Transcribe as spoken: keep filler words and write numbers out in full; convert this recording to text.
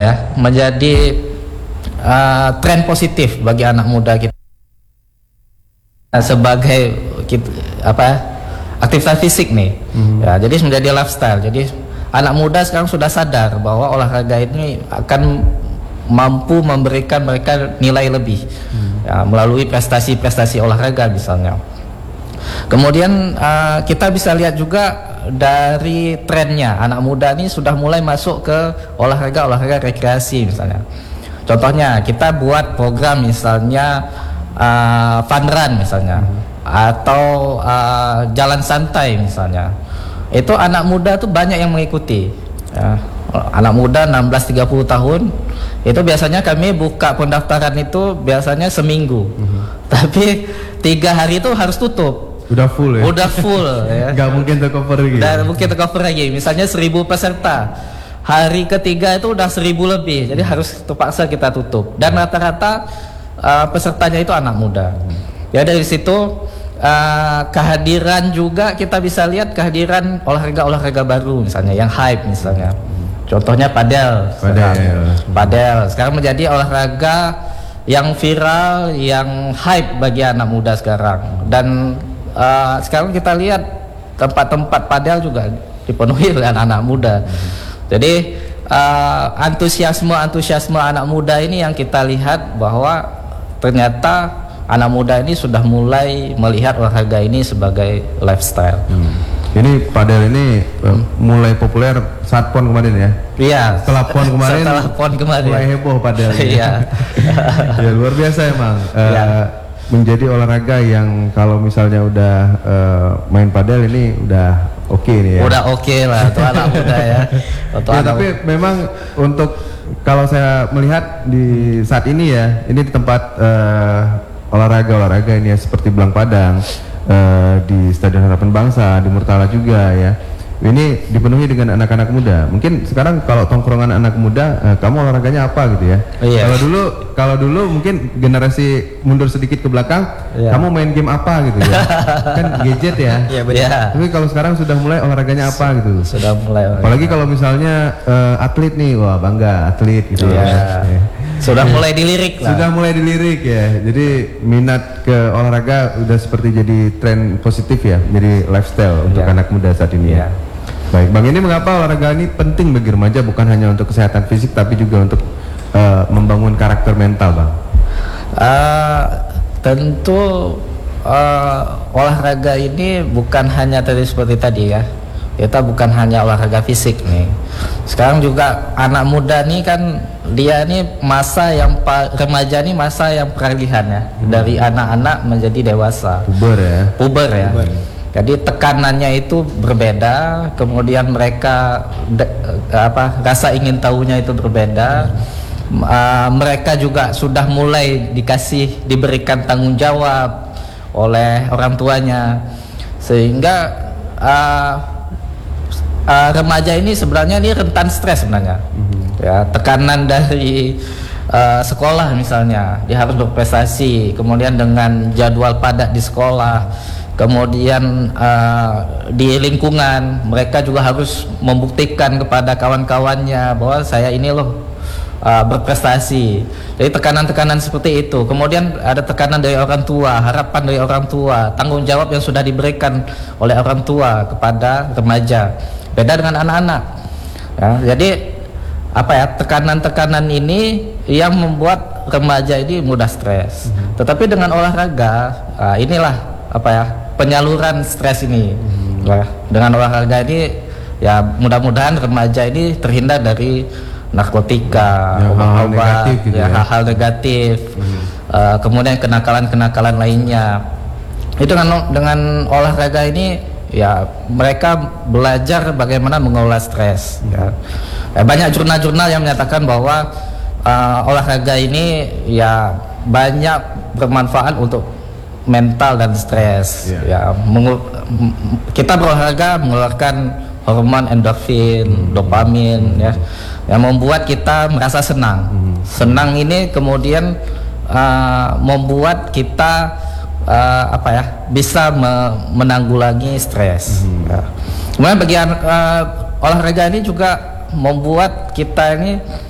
ya menjadi uh, tren positif bagi anak muda kita sebagai kita, apa aktivitas fisik nih. Mm-hmm. Ya, jadi menjadi lifestyle. Jadi anak muda sekarang sudah sadar bahwa olahraga ini akan mampu memberikan mereka nilai lebih, mm-hmm. ya, melalui prestasi-prestasi olahraga misalnya. Kemudian uh, kita bisa lihat juga dari trennya anak muda ini sudah mulai masuk ke olahraga-olahraga rekreasi misalnya. Contohnya kita buat program misalnya uh, fun run misalnya, hmm. atau uh, jalan santai misalnya. Itu anak muda tuh banyak yang mengikuti. Ya. Anak muda enam belas tiga puluh tahun itu biasanya kami buka pendaftaran itu biasanya seminggu, hmm. tapi tiga hari itu harus tutup. Udah full ya? Udah full ya. Gak mungkin tercover lagi. Dan mungkin tercover lagi. Misalnya seribu peserta. Hari ketiga itu udah seribu lebih. Jadi hmm. harus terpaksa kita tutup. Dan rata-rata uh, pesertanya itu anak muda. Hmm. Ya dari situ uh, kehadiran juga kita bisa lihat kehadiran olahraga-olahraga baru misalnya yang hype misalnya. Hmm. Contohnya padel. Padel. Padel. Sekarang menjadi olahraga yang viral, yang hype bagi anak muda sekarang. Dan Uh, sekarang kita lihat tempat-tempat padel juga dipenuhi oleh anak-anak muda. Hmm. Jadi uh, antusiasme antusiasme anak muda ini yang kita lihat bahwa ternyata anak muda ini sudah mulai melihat olahraga ini sebagai lifestyle. Hmm. Ini padel ini uh, mulai populer saat PON kemarin ya? Iya. Setelah PON kemarin. Setelah PON kemarin. Mulai heboh padel. Iya. Ya luar biasa emang. Uh, ya. Menjadi olahraga yang kalau misalnya udah uh, main padel ini udah oke okay nih ya. Udah oke okay lah untuk anak muda ya. Untuk ya tapi memang untuk kalau saya melihat di saat ini ya, ini di tempat uh, olahraga-olahraga ini ya seperti Belang Padang, uh, di Stadion Harapan Bangsa, di Murtala juga ya. Ini dipenuhi dengan anak-anak muda. Mungkin sekarang kalau tongkrongan anak muda, eh, kamu olahraganya apa gitu ya? Iya. Kalau dulu, kalau dulu mungkin generasi mundur sedikit ke belakang, iya. kamu main game apa gitu ya? Kan gadget ya. Iya benar. Tapi kalau sekarang sudah mulai olahraganya apa gitu? Sudah mulai. Olahraga. Apalagi kalau misalnya uh, atlet nih, wah bangga atlet gitu iya. ya. Sudah mulai dilirik lah. Sudah mulai dilirik ya. Jadi minat ke olahraga udah seperti jadi tren positif ya, jadi lifestyle untuk iya. anak muda saat ini ya. ya. Baik, Bang, ini mengapa olahraga ini penting bagi remaja bukan hanya untuk kesehatan fisik tapi juga untuk uh, membangun karakter mental, Bang? Uh, tentu uh, olahraga ini bukan hanya tadi seperti tadi ya. Kita bukan hanya olahraga fisik nih. Sekarang juga anak muda nih kan dia nih masa yang remaja nih masa yang peralihan ya, hmm. dari anak-anak menjadi dewasa. Puber ya. Puber ya. Puber. Jadi tekanannya itu berbeda, kemudian mereka de, apa rasa ingin tahunya itu berbeda. Hmm. Uh, mereka juga sudah mulai dikasih diberikan tanggung jawab oleh orang tuanya, sehingga uh, uh, remaja ini sebenarnya ini rentan stres sebenarnya. Hmm. Ya, tekanan dari uh, sekolah misalnya, dia harus berprestasi, kemudian dengan jadwal padat di sekolah. Kemudian uh, di lingkungan mereka juga harus membuktikan kepada kawan-kawannya bahwa saya ini loh uh, berprestasi. Jadi tekanan-tekanan seperti itu. Kemudian ada tekanan dari orang tua, harapan dari orang tua, tanggung jawab yang sudah diberikan oleh orang tua kepada remaja. Beda dengan anak-anak. Ya, jadi apa ya tekanan-tekanan ini yang membuat remaja ini mudah stres. Mm-hmm. Tetapi dengan olahraga, uh, inilah apa ya penyaluran stres ini. Hmm. Nah, dengan olahraga ini ya mudah-mudahan remaja ini terhindar dari narkotika, ya, obat-obat, hal-hal negatif, gitu ya, ya. hal-hal negatif. Hmm. Uh, kemudian kenakalan-kenakalan lainnya. Itu dengan dengan olahraga ini ya mereka belajar bagaimana mengelola stres. Hmm. Ya. Ya, banyak jurnal-jurnal yang menyatakan bahwa uh, olahraga ini ya banyak bermanfaat untuk mental dan stres. Yeah. Ya, mengu- kita berolahraga mengeluarkan hormon endorfin, hmm. dopamin, hmm. ya, yang membuat kita merasa senang. Hmm. Senang ini kemudian uh, membuat kita uh, apa ya bisa me- menanggulangi stres. Hmm. Ya. Kemudian bagian uh, olahraga ini juga membuat kita ini